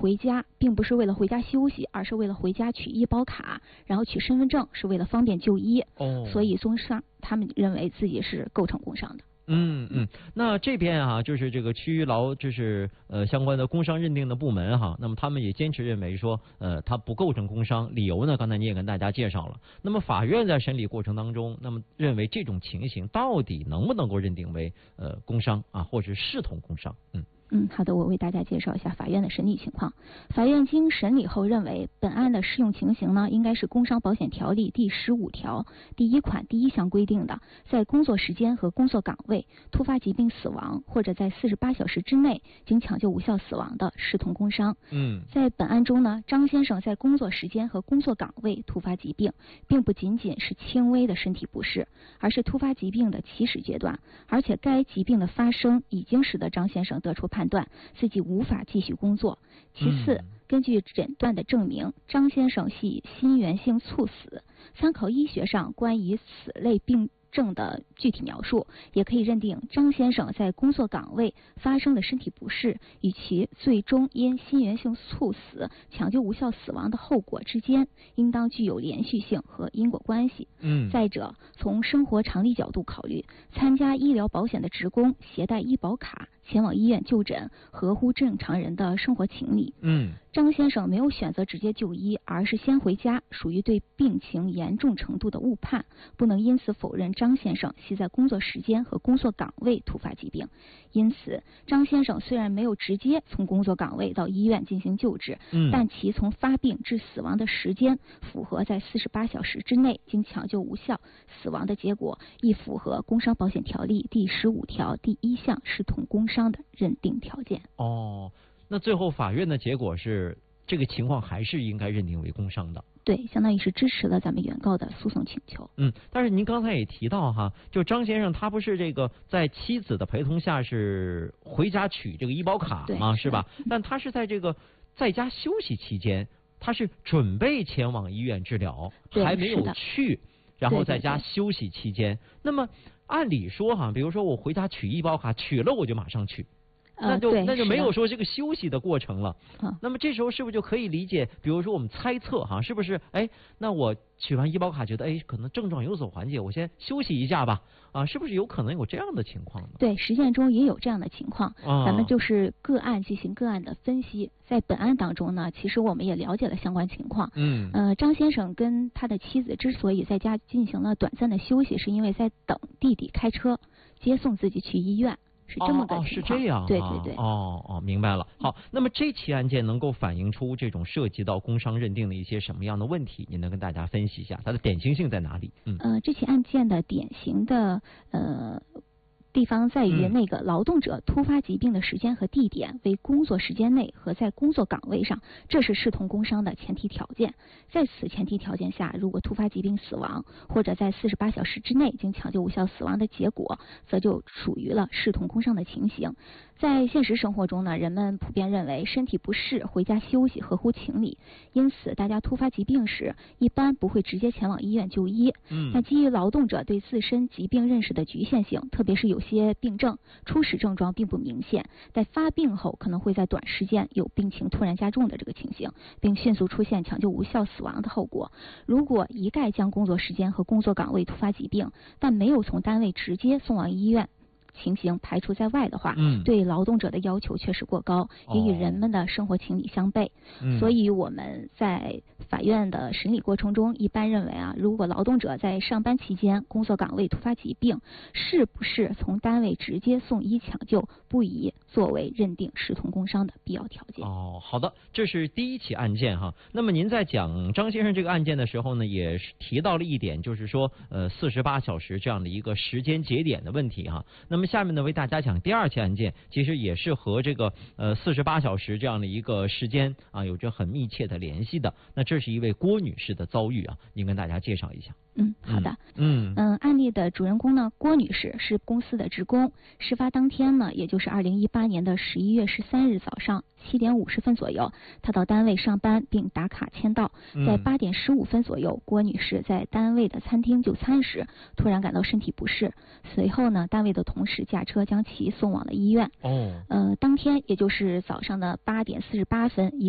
回家，并不是为了回家休息，而是为了回家取医保卡，然后取身份证，是为了方便就医。所以工伤，他们认为自己是构成工伤的。 那这边啊，就是这个区域劳，就是相关的工伤认定的部门哈，那么他们也坚持认为说，它不构成工伤，理由呢，刚才你也跟大家介绍了。那么法院在审理过程当中，那么认为这种情形到底能不能够认定为工伤啊，或者视同工伤？ 好的，我为大家介绍一下法院的审理情况。法院经审理后认为，本案的适用情形呢，应该是工伤保险条例第15条第1款第1项规定的，在工作时间和工作岗位突发疾病死亡，或者在48小时之内经抢救无效死亡的，视同工伤。在本案中呢，张先生在工作时间和工作岗位突发疾病，并不仅仅是轻微的身体不适，而是突发疾病的起始阶段，而且该疾病的发生已经使得张先生得出判断自己无法继续工作。其次，根据诊断的证明，张先生系心源性猝死。参考医学上关于此类病症的具体描述，也可以认定张先生在工作岗位发生的身体不适与其最终因心源性猝死抢救无效死亡的后果之间应当具有连续性和因果关系。再者，从生活常理角度考虑，参加医疗保险的职工携带医保卡前往医院就诊，合乎正常人的生活情理。张先生没有选择直接就医，而是先回家，属于对病情严重程度的误判，不能因此否认张先生系在工作时间和工作岗位突发疾病。因此，张先生虽然没有直接从工作岗位到医院进行救治，但其从发病至死亡的时间符合在48小时之内经抢救无效死亡的结果，亦符合工伤保险条例第15条第1项视同工伤的认定条件。 那最后法院的结果是，这个情况还是应该认定为工伤的。 对，相当于是支持了咱们原告的诉讼请求。 但是您刚才也提到哈，就张先生他不是这个在妻子的陪同下是回家取这个医保卡吗？是吧？但他是在这个在家休息期间，他是准备前往医院治疗，还没有去，然后在家休息期间。那么按理说哈，比如说我回家取医保卡，取了我就马上去。那就没有说这个休息的过程了。那么这时候是不是就可以理解，比如说我们猜测哈，是不是那我取完医保卡觉得可能症状有所缓解，我先休息一下吧，是不是有可能有这样的情况呢？ 对，实践中也有这样的情况。咱们就是个案进行个案的分析。在本案当中呢，其实我们也了解了相关情况。张先生跟他的妻子之所以在家进行了短暂的休息，是因为在等弟弟开车接送自己去医院。是这么个情况。 是这样。 对。 明白了。好，那么这起案件能够反映出这种涉及到工伤认定的一些什么样的问题？您能跟大家分析一下它的典型性在哪里？ 这起案件的典型的地方在于那个劳动者突发疾病的时间和地点为工作时间内和在工作岗位上，这是视同工伤的前提条件。在此前提条件下，如果突发疾病死亡或者在48小时之内经抢救无效死亡的结果，则就属于了视同工伤的情形。在现实生活中呢，人们普遍认为身体不适回家休息合乎情理，因此大家突发疾病时一般不会直接前往医院就医。那基于劳动者对自身疾病认识的局限性，特别是有些病症初始症状并不明显，在发病后可能会在短时间有病情突然加重的这个情形，并迅速出现抢救无效死亡的后果。如果一概将工作时间和工作岗位突发疾病，但没有从单位直接送往医院情形排除在外的话，对劳动者的要求确实过高，也与人们的生活情理相悖。所以我们在法院的审理过程中一般认为如果劳动者在上班期间工作岗位突发疾病，是不是从单位直接送医抢救，不宜作为认定视同工伤的必要条件。 好的，这是第一起案件哈。那么您在讲张先生这个案件的时候呢，也是提到了一点，就是说48小时这样的一个时间节点的问题哈。那么下面呢，为大家讲第二起案件，其实也是和这个48小时这样的一个时间有着很密切的联系的。那这是一位郭女士的遭遇您跟大家介绍一下。 好的。案例的主人公呢，郭女士是公司的职工。事发当天呢，也就是2018年的11月13日早上7点50分左右，她到单位上班并打卡签到。在8点15分左右，郭女士在单位的餐厅就餐时，突然感到身体不适。随后呢，单位的同事驾车将其送往了医院。当天也就是早上的8点48分，一